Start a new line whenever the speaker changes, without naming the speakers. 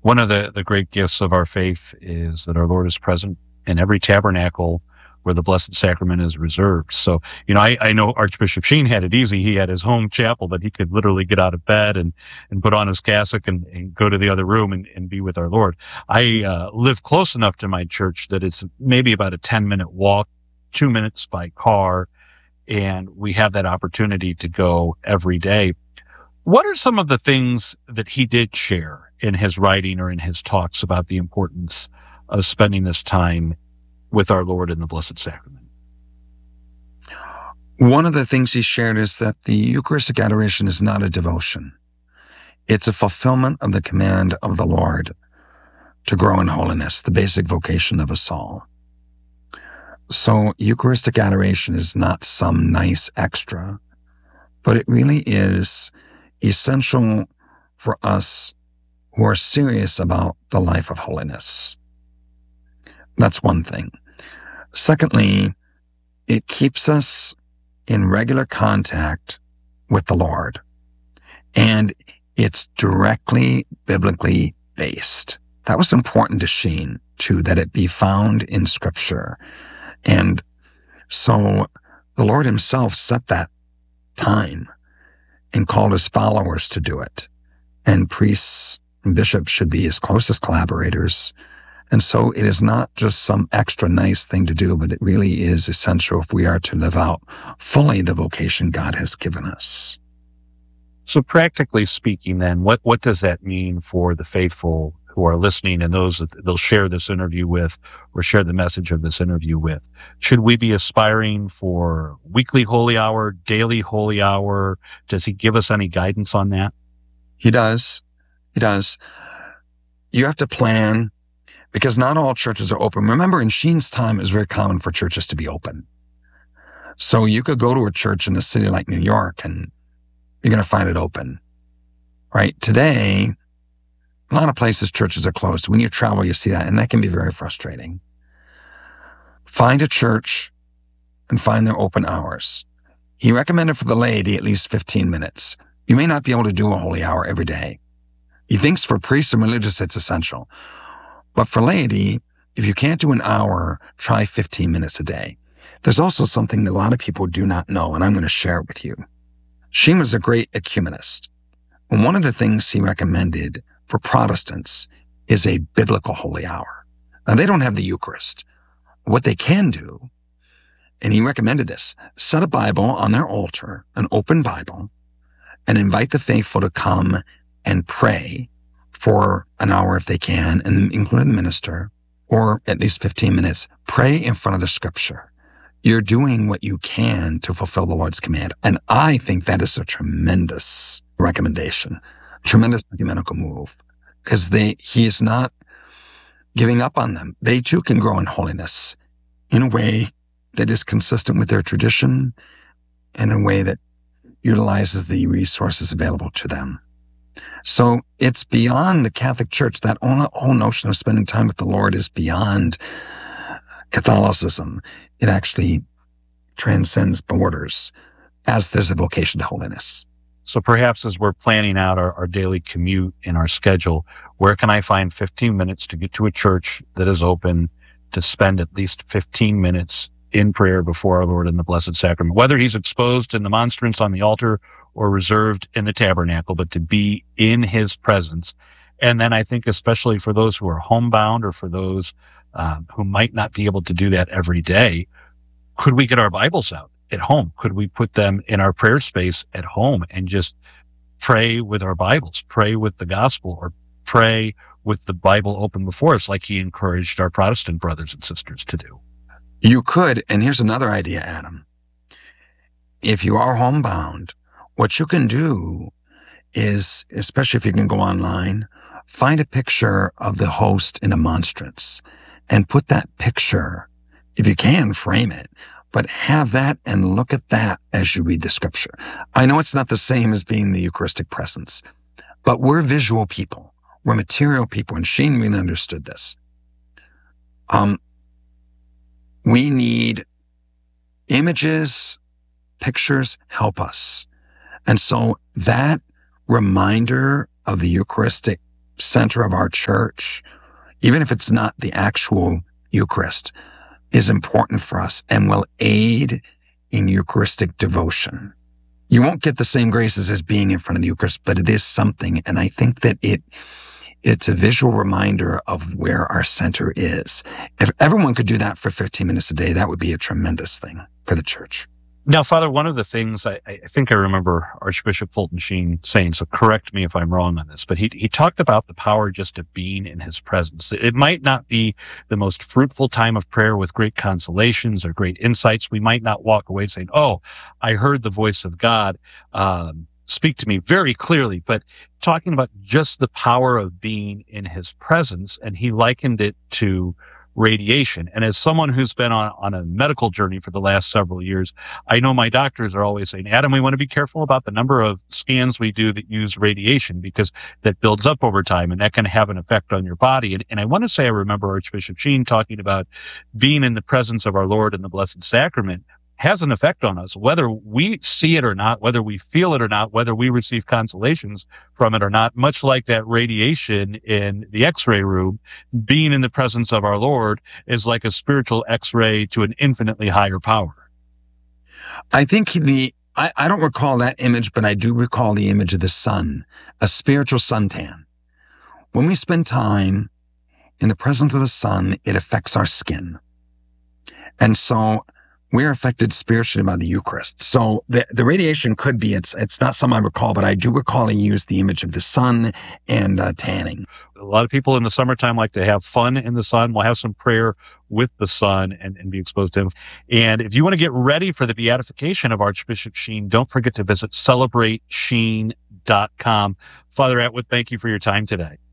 One of the great gifts of our faith is that our Lord is present in every tabernacle where the Blessed Sacrament is reserved. So, I know Archbishop Sheen had it easy. He had his home chapel that he could literally get out of bed and put on his cassock and go to the other room and be with our Lord. I live close enough to my church that it's maybe about a 10-minute walk, 2 minutes by car, and we have that opportunity to go every day. What are some of the things that he did share in his writing or in his talks about the importance of spending this time with our Lord in the Blessed Sacrament?
One of the things he shared is that the Eucharistic adoration is not a devotion. It's a fulfillment of the command of the Lord to grow in holiness, the basic vocation of us all. So Eucharistic adoration is not some nice extra, but it really is essential for us who are serious about the life of holiness. That's one thing. Secondly, it keeps us in regular contact with the Lord, and it's directly biblically based. That was important to Sheen, too, that it be found in Scripture. And so the Lord himself set that time and called his followers to do it. And priests and bishops should be his closest collaborators. And so it is not just some extra nice thing to do, but it really is essential if we are to live out fully the vocation God has given us.
So practically speaking then, what does that mean for the faithful who are listening and those that they'll share this interview with or share the message of this interview with? Should we be aspiring for weekly holy hour, daily holy hour? Does he give us any guidance on that?
He does. He does. You have to plan, because not all churches are open. Remember, in Sheen's time, it was very common for churches to be open. So you could go to a church in a city like New York and you're going to find it open. Right? Today, a lot of places churches are closed. When you travel, you see that, and that can be very frustrating. Find a church and find their open hours. He recommended for the laity at least 15 minutes. You may not be able to do a holy hour every day. He thinks for priests and religious it's essential. But for laity, if you can't do an hour, try 15 minutes a day. There's also something that a lot of people do not know, and I'm going to share it with you. Sheen was a great ecumenist. And one of the things he recommended for Protestants is a biblical holy hour. Now, they don't have the Eucharist. What they can do, and he recommended this, set a Bible on their altar, an open Bible, and invite the faithful to come and pray for an hour if they can, and include the minister, or at least 15 minutes. Pray in front of the Scripture. You're doing what you can to fulfill the Lord's command. And I think that is a tremendous recommendation, tremendous ecumenical move, because he is not giving up on them. They too can grow in holiness in a way that is consistent with their tradition and in a way that utilizes the resources available to them. So it's beyond the Catholic Church. That whole notion of spending time with the Lord is beyond Catholicism. It actually transcends borders, as there's a vocation to holiness.
So perhaps as we're planning out our daily commute in our schedule, where can I find 15 minutes to get to a church that is open to spend at least 15 minutes in prayer before our Lord in the Blessed Sacrament, whether he's exposed in the monstrance on the altar or reserved in the tabernacle, but to be in his presence. And then I think especially for those who are homebound or for those who might not be able to do that every day, could we get our Bibles out at home? Could we put them in our prayer space at home and just pray with our Bibles, pray with the gospel, or pray with the Bible open before us like he encouraged our Protestant brothers and sisters to do?
You could, and here's another idea, Adam. If you are homebound, what you can do is, especially if you can go online, find a picture of the host in a monstrance and put that picture, if you can, frame it, but have that and look at that as you read the Scripture. I know it's not the same as being the Eucharistic presence, but we're visual people. We're material people, and Sheen really understood this. We need images, pictures help us. And so that reminder of the Eucharistic center of our church, even if it's not the actual Eucharist, is important for us and will aid in Eucharistic devotion. You won't get the same graces as being in front of the Eucharist, but it is something. And I think that it's a visual reminder of where our center is. If everyone could do that for 15 minutes a day, that would be a tremendous thing for the church.
Now, Father, one of the things I think I remember Archbishop Fulton Sheen saying, so correct me if I'm wrong on this, but he talked about the power just of being in his presence. It might not be the most fruitful time of prayer with great consolations or great insights. We might not walk away saying, oh, I heard the voice of God speak to me very clearly, but talking about just the power of being in his presence, and he likened it to radiation. And as someone who's been on a medical journey for the last several years, I know my doctors are always saying, Adam, we want to be careful about the number of scans we do that use radiation because that builds up over time and that can have an effect on your body. And I want to say I remember Archbishop Sheen talking about being in the presence of our Lord in the Blessed Sacrament has an effect on us, whether we see it or not, whether we feel it or not, whether we receive consolations from it or not, much like that radiation in the X-ray room, being in the presence of our Lord is like a spiritual X-ray to an infinitely higher power.
I think I don't recall that image, but I do recall the image of the sun, a spiritual suntan. When we spend time in the presence of the sun, it affects our skin. And so we're affected spiritually by the Eucharist. So the radiation could be, it's not something I recall, but I do recall he used the image of the sun and tanning.
A lot of people in the summertime like to have fun in the sun. We'll have some prayer with the sun and be exposed to him. And if you want to get ready for the beatification of Archbishop Sheen, don't forget to visit celebratesheen.com. Father Atwood, thank you for your time today.